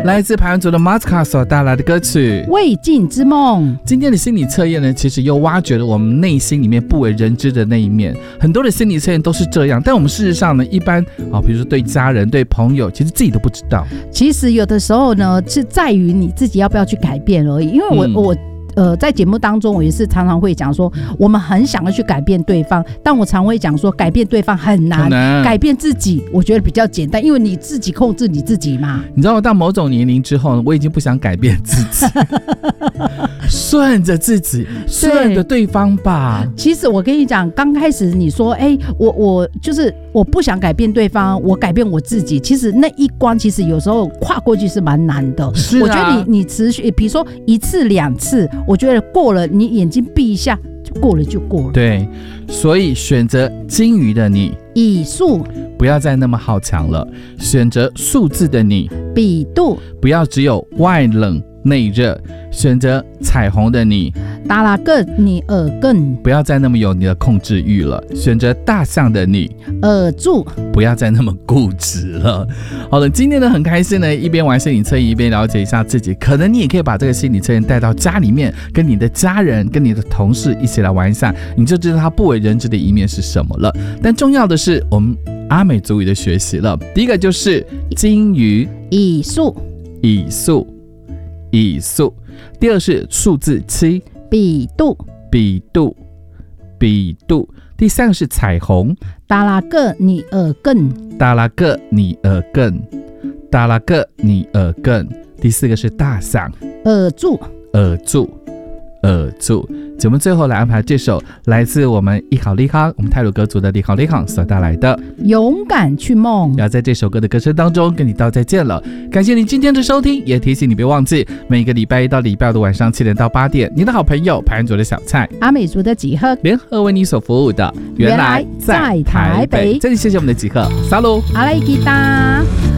来自排湾族的 Maska 所带来的歌曲未尽之梦。 今天的心理测验呢，其实又挖掘了我们内心里面不为人知的那一面。很多的心理测验都是这样，但我们事实上呢，一般比如说对家人、对朋友，其实自己都不知道。 其实有的时候呢，是在于你自己要不要去改变而已。因为我在节目当中，我也是常常会讲说，我们很想要去改变对方，但我常会讲说，改变对方很难，改变自己，我觉得比较简单，因为你自己控制你自己嘛。 你知道，到某种年龄之后，我已经不想改变自己，顺着自己，顺着对方吧。 其实我跟你讲，刚开始你说，我就是我不想改变对方，我改变我自己。其实那一关，其实有时候跨过去是蛮难的。 是啊， 我觉得你持续，比如说1次2次。我觉得过了，你眼睛闭一下，就过了就过了。 对，所以选择金鱼的你， 以数， 不要再那么好强了；选择数字的你， 比度， 不要只有外冷内热；选择彩虹的你， 达拉个你耳根， 不要再那么有你的控制欲了；选择大象的你， 耳住， 不要再那么固执了。好了，今天呢很开心呢，一边玩心理测验，一边了解一下自己。可能你也可以把这个心理测验带到家里面，跟你的家人、跟你的同事一起来玩一下，你就知道他不为人知的一面是什么了。但重要的是，我们阿美族语的学习了。第一个就是金鱼， 以数， 以数，以数。第二是数字7， 比度， 比度，比度。第三个是彩虹， 达拉个你耳根， 达拉个你耳根，达拉个你耳根。第四个是大象， 耳住， 耳住，耳住。节目最后来安排这首来自我们一好利康，我们太鲁阁族的利好利康所带来的勇敢去梦。 要在这首歌的歌声当中跟你道再见了。感谢你今天的收听，也提醒你别忘记每个礼拜一到礼拜五的晚上7点到8点，你的好朋友排湾族的小菜阿美族的几何联合为你所服务的原来在台北。这里谢谢我们的几何，撒喽， 阿莱吉达。